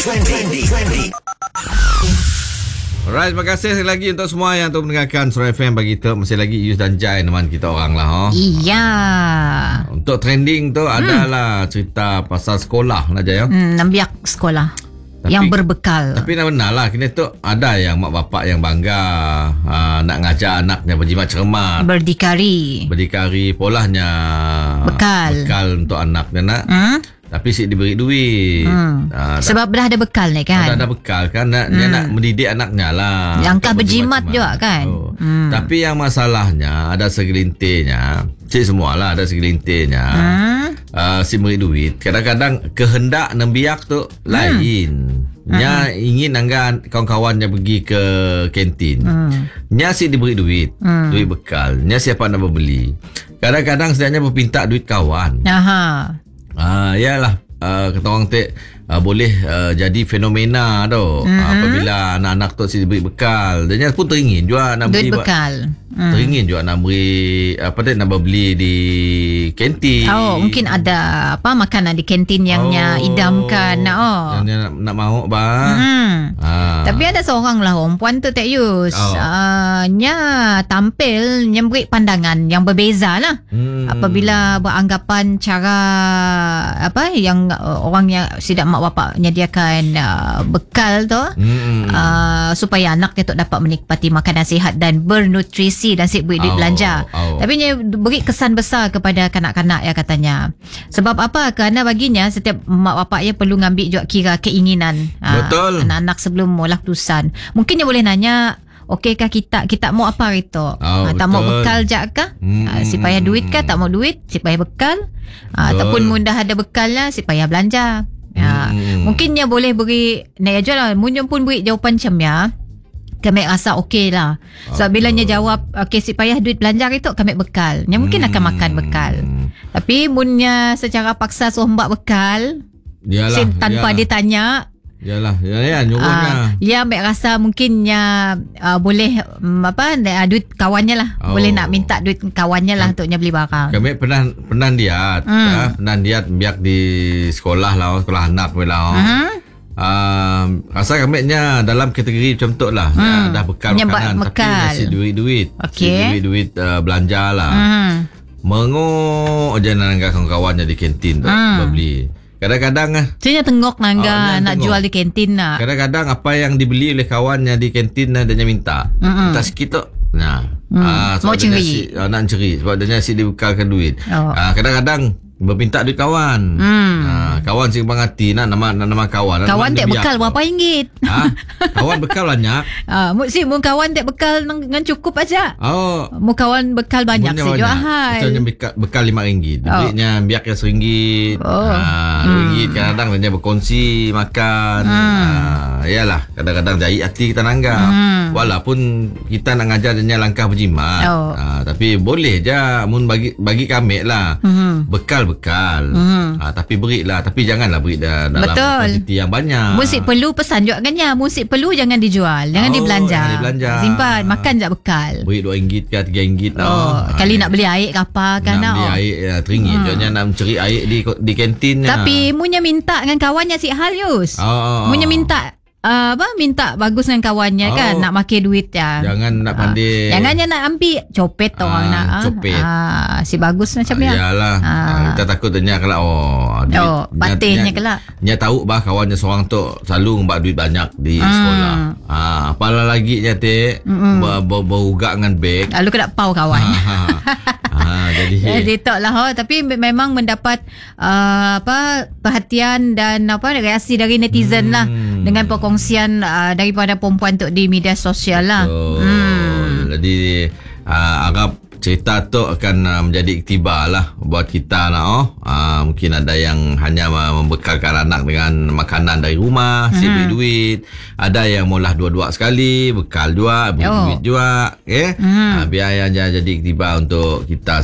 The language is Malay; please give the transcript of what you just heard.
Alright, terima kasih sekali lagi untuk semua yang mendengarkan Suara FM bagi kita. Masih lagi Yus dan Jai teman kita orang lah. Iya. Untuk trending tu adalah cerita pasal sekolah lah Jai. Nambiak sekolah yang berbekal. Tapi benar lah, kini tu ada yang mak bapak yang bangga nak ngajar anaknya berjimat cermat, berdikari polahnya bekal untuk anaknya nak. Tapi si diberi duit. Sebab dah ada bekal ni kan. Ada bekal kan. Dia nak mendidik anaknya lah. Langkah berjimat juga kan. Tapi yang masalahnya ada segelintirnya. Cik semualah ada segelintirnya. Si beri duit. Kadang-kadang kehendak nembiak tu lain. Nya ingin anggan kawan-kawannya pergi ke kantin. Nya si diberi duit. Duit bekal. Nya siapa nak berbeli. Kadang-kadang sebenarnya berpinta duit kawan. Yalah, kata orang boleh jadi fenomena tu. Apabila anak-anak tu si diberi bekal, dia pun teringin juga nak beli bekal. Teringin juga nak beri nak beli di kantin. Mungkin ada makanan di kantin yang idamkan. Yang nak mahu bang. Tapi ada seorang lah perempuan tu tak Yus. Nya tampil yang beri pandangan yang berbeza lah. Apabila beranggapan cara yang orang yang tidak mak bapak menyediakan bekal tu supaya anak dia tu dapat menikmati makanan sihat dan bernutrisi dan siap beri duit belanja. Tapi dia beri kesan besar kepada kanak-kanak ya katanya. Sebab apa? Kerana baginya setiap mak bapak ya perlu ngambil juga kira keinginan anak-anak sebelum mula keputusan. Mungkin dia boleh nanya, okeykah kita mau apa itu? Tak mau bekal je kah? Si payah duit kah? Tak mau duit? Si payah bekal? Ataupun mudah ada bekalnya, si payah belanja. Mungkin dia boleh beri nak jual lah. Mungkin pun beri jawapan macam ya. Kami rasa okey lah. Sebab bila dia jawab okey si payah duit belanja itu, kami bekal. Dia mungkin akan makan bekal. Tapi munnya secara paksa suruh mbak bekal tanpa ditanya. Yalah, nyuruhnya. Ya ambil rasa mungkinnya boleh duit kawannya lah. Boleh nak minta duit kawannya lah untuknya beli barang. Kami pernah diat, biak di sekolah lah, sekolah anak lah. Rasa kami dalam kategori macam tu lah. Dah bekal makanan tapi masih duit. Masih duit belanja lah. Mengo je nangga kawan-kawannya di kantin tu beli. Kadang-kadang saya tengok nangga nak jual di kantin nak. Kadang-kadang apa yang dibeli oleh kawannya di kantin dia minta sikit tu. Mau ceri. Nak ceri sebab dia si dibekalkan duit. Kadang-kadang berminta duit kawan. Kawan si bang hati nak nama kawan. Kawan tak bekal berapa ringgit? Kawan bekal banyak. Mu kawan tak bekal dengan cukup aja. Mu kawan bekal banyak si jual hai. Misalnya bekal RM5. Duitnya biak yang RM1. RM2 kadang-kadang dia berkongsi makan. Yalah, kadang-kadang jahit hati kita nanggap. Walaupun kita nak ngajar dia langkah berjimat. Tapi boleh je mun bagi kami lah. Bekal. Tapi berilah. Tapi janganlah beri dalam kuantiti yang banyak. Musik perlu pesan juga kan ya. Musik perlu jangan dijual. Jangan dibelanja. Simpan. Makan je bekal. Beri RM2 ke RM3 lah. Kali nak beli air ke apa kan. Nak beli air RM1. Jangan nak mencari air di kantin. Tapi munya minta dengan kawannya si hal Yus. Munya minta minta bagus dengan kawannya kan, nak makan duit ya. Jangan nak pandai. Jangan nak ambil copet orang nak. Copet. Si bagus macam ni. Yalah. Kita takut tanya kelak patihnya kelak. Nya tahu bah kawannya seorang tu selalu ngebak duit banyak di sekolah. Apalah lagi nya berugak dengan beg. Lalu kena pau kawan. Jadi tak lah. Tapi memang mendapat perhatian dan reaksi dari netizen lah dengan perkongsian daripada perempuan tu di media sosial lah. Jadi harap cerita tu akan menjadi iktibar lah buat kita lah. Mungkin ada yang hanya membekalkan anak dengan makanan dari rumah, beri duit. Ada yang maulah dua-dua sekali, bekal juga, beri duit juga. Biar yang jadi iktibar untuk kita